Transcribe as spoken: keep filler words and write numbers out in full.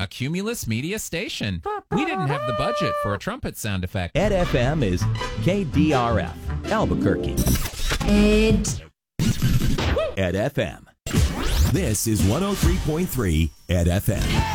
a Cumulus Media station. We didn't have the budget for a trumpet sound effect. Ed F M is K D R F, Albuquerque. Ed. Ed F M. This is one oh three point three Ed F M.